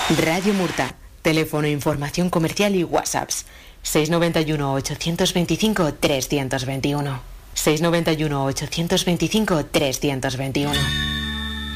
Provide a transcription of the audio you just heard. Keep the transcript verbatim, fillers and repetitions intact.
Radio Murta. Teléfono, información comercial y WhatsApps. seis nueve uno, ocho dos cinco, tres dos uno. seis nueve uno, ocho dos cinco, tres dos uno.